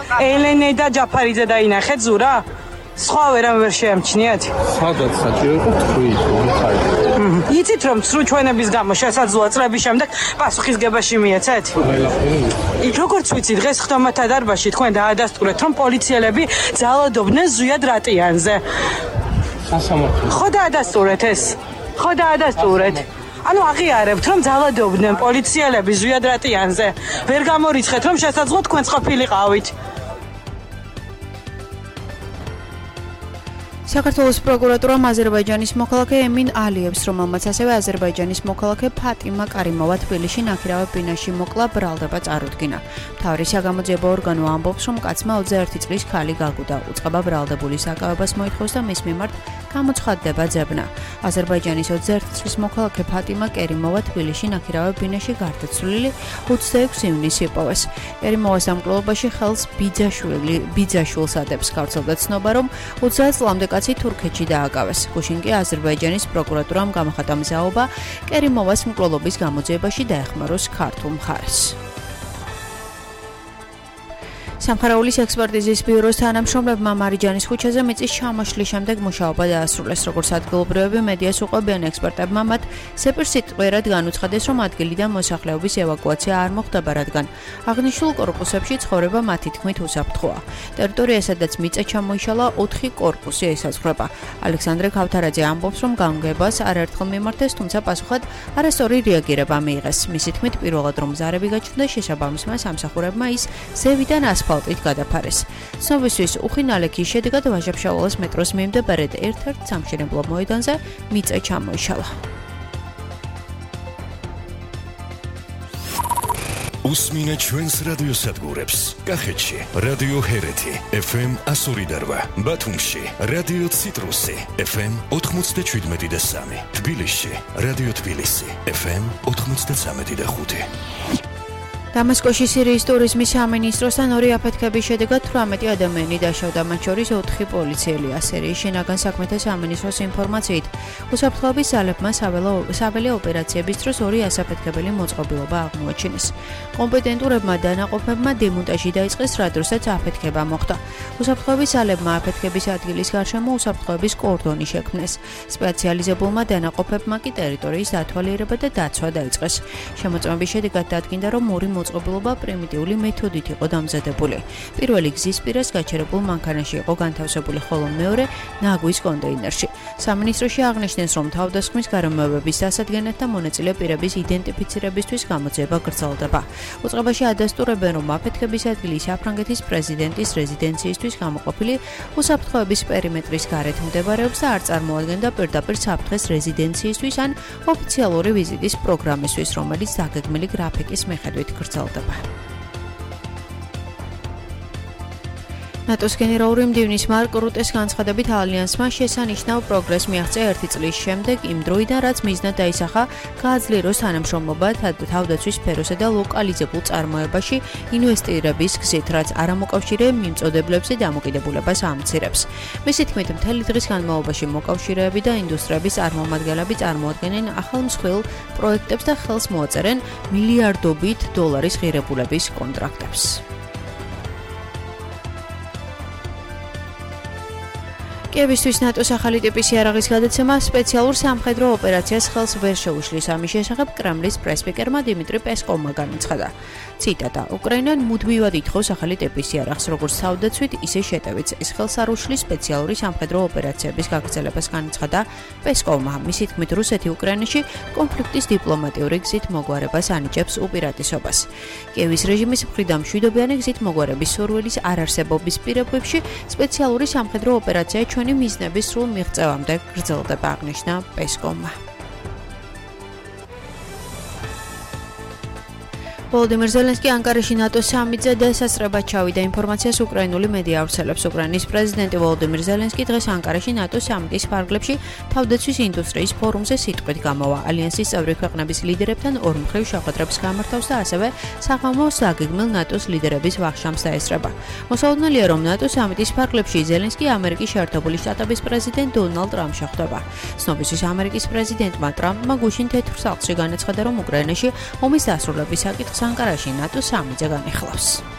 ელენე და ჯაფარიძე დაინახეთ ზურა? სხვა ვერამ ვერ შეამჩნიათ? სადაც საჭირო იყო თქვით, ხარით. იცით რომ ცრუ ჩვენების გამო შესაძლოა წლების შემდეგ პასუხისგებაში მიეცეთ? როგორც ვიცი, დღეს ხტომათა დარბაზში თქვენ დაადასტურეთ, რომ პოლიციელები ძალადობდნენ ზვიად რატიანზე. ხო დაადასტურეთ ეს? ხო დაადასტურეთ? ანუ აღიარებთ, რომ ძალადობდნენ პოლიციელები ზვიად რატიანზე. ვერ გამორიცხეთ, რომ შესაძლოა თქვენც ყოფილიყავით. საქართველოს პროკურატურამ აზერბაიჯანის მოქალაქე ემინ ალიევს, რომელმაც ასევე აზერბაიჯანის მოქალაქე ფატიმა კარიმოვა თბილისში ნაქირავე ბინაში მოკლა, ბრალდება წარუდგინა. მთავარი საგამოძიებო ორგანო ამბობს, რომ კაცმა 21 წლის ქალი გაგუდა, უწყება ბრალდებულის აკავებას მოითხოვს და მის მიმართ გამოცხადდება ძებნა. აზერბაიჯანის 21 წლის მოქალაქე ფატიმა კერიმოვა თბილისში ნაქირავე ბინაში გარდაცვლილი 26 ივნისს იპოვეს. კერიმოვას ამკვლელობაში ხელს ბიძაშვილს ადებს. გავრცელდა ცნობა, რომ 30 წლამდე კაცი თურქეთში დააკავეს. გუშინ კი აზერბაიჯანის პროკურატურამ გამოხატა მზაობა კერიმოვას მკვლელობის გამოძიებაში დაეხმაროს ქართულ მხარეს. სამხარაულის ექსპერტიზის ბიუროს თანამშრომლებმა მარიჯანის ქუჩაზე მიწის ჩამოშლის შემდეგ მუშაობა დაასრულეს. როგორც ადგილობრივები მედიას უყვებიან, ექსპერტებმა მათ სეპირსიტყვიერად განუცხადეს, რომ ადგილიდან მოსახლეობის ევაკუაცია არ მოხდება, რადგან აღნიშნულ კორპუსებში ცხოვრება მათი თქმით უსაფრთხოა. ტერიტორია, სადაც მიწა ჩამოიშალა, 4 კორპუსი ესაზღვრება. ალექსანდრე ქავთარაძე ამბობს, რომ გამგებას არაერთხელ მიმართეს, თუმცა პასუხად არასწორი რეაგირება მიიღეს. მისი თქმით, პირველად რომ ზარები გაჩნდა, შესაბამისმა სამსახურებმა ის ზევიდან ასფალტით გადაფარეს. ცნობისთვის უხინალექის შედეგად ვაჟა-ფშაველას მეტროს მიმდებარედ ერთ-ერთ სამშენებლო მოედანზე მიწა ჩამოიშალა. უსმინე ჩვენს რადიოსადგურებს. კახეთში რადიო ჰერეთი FM 102.8, ბათუმში რადიო ციტრუსი FM 97.3, თბილისში რადიო თბილისი FM 93.5. დამასკოში სირიის ტურიზმის სამინისტროსთან 2 აფეთქების შედეგად 18 ადამიანი დაშავდა, მათ შორის 4 პოლიციელია. სირიის შინაგან საქმეთა სამინისტროს ინფორმაციით, უსაფრთხოების ძალებმა საველე ოპერაციების დროს 2 ასაფეთქებელი მოწყობილობა აღმოაჩინეს. კომპეტენტურებმა დანაყოფებმა დემონტაჟი დაიწყეს, რა დროსაც აფეთქება მოხდა. უსაფრთხოების ძალებმა აფეთქების ადგილის გარშემო უსაფრთხოების კორდონი შექმნეს. სპეციალიზებულმა დანაყოფებმა კი ტერიტორიის დათვალიერება და დაცვა დაიწყეს. შემოწმების შედეგად დადგინდა, რომ 2 მოწყობილობა პრიმიტიული მეთოდით იყო დამზადებული. პირველი გზის პირას გაჩერებულ მანქანაში იყო განთავსებული, ხოლო მეორე ნაგვის კონტეინერში. სამინისტროში აღნიშნეს, რომ თავდასხმის გარემოებების დასადგენად და მონაწილე პირების იდენტიფიცირებისთვის გამოძიება გრძელდება. უწყებაში ადასტურებენ, რომ აფეთქების ადგილი საფრანგეთის პრეზიდენტის რეზიდენციისთვის გამოყოფილი უსაფრთხოების პერიმეტრის გარეთ მდებარეობს და არ წარმოადგენდა პირდაპირ საფრთხეს რეზიდენციისთვის ან ოფიციალური ვიზიტის პროგრამისთვის, რომელიც დაგეგმილი გრაფიკის მიხედვით გრძელდება. ნატოს გენერალური მდივნის მარკ რუტეს განცხადებით, ალიანსმა შესანიშნავ პროგრესს მიაღწია 1 წლის შემდეგ, იმ დროიდან, რაც მიზნად დაისახა გააძლიეროს თანამშრომლობა თავდაცვის სფეროსა და ლოკალიზებულ წარმოებაში ინვესტირების გზით, რაც არამოკავშირე მიმწოდებლებზე დამოკიდებულებას ამცირებს. მისი თქმით, მთელი დღის განმავლობაში მოკავშირეები და ინდუსტრიების წარმომადგენლები წარმოადგენენ ახალ მსხვილ პროექტებს და ხელს მოაწერენ მილიარდობით დოლარის ღირებულების კონტრაქტებს. კიევისთვის ნატოს ახალი ტიპის იარაღის გადაცემა სპეციალურ სამხედრო ოპერაციას ხელს ვერ შეუშლის. ამის შესახებ კრემლის პრესპიკერმა დიმიტრი პესკოვმა განაცხადა. ციტატა: უკრაინამ მუდმივად ითხოვს ახალი ტიპის იარაღს, როგორც თავდაცვით, ისე შეტევით. ის ხელს არ უშლის სპეციალური სამხედრო ოპერაციების გაგრძელებას, განაცხადა პესკოვმა. მისი თქმით, რუსეთი უკრაინაში კონფლიქტის დიპლომატიური გზით მოგვარებას ანიჭებს უპირატესობას. კიევის რეჟიმის მხრიდან მშვიდობიანი გზით მოგვარების სურვილის არარსებობის პირობებში სპეციალური სამხედრო ოპერაცია ჩვენი მიზნების სრულ მიღწევამდე გრძელდება, აღნიშნა პესკოვმა. ვოლოდიმირ ზელენსკი ანკარაში ნატოს სამიტზე დასასწრებად ჩავიდა. ინფორმაციას უკრაინული მედია ავრცელებს. უკრაინის პრეზიდენტი ვოლოდიმირ ზელენსკი დღეს ანკარაში ნატოს სამიტის ფარგლებში თავდაცვის ინდუსტრიის ფორუმზე სიტყვით გამოვა. ალიანსის წევრი ქვეყნების ლიდერებთან ორმხრივ შეხვედრებს გამართავს და ასევე საღამოს დაგეგმილ ნატოს ლიდერების ვახშამს დაესწრება. მოსალოდნელია, რომ ნატოს სამიტის ფარგლებში ზელენსკი ამერიკის შეერთებული შტატების პრეზიდენტ დონალდ ტრამპს შეხვდება. ცნობისთვის ამერიკის პრეზიდენტმა ტრამპმა გუშინ თეთრ სახლში განაცხადა, რომ უკრაინაში ომის დასრულების საკითხს ანკარაში ნატოს სამიტზე განიხილავს.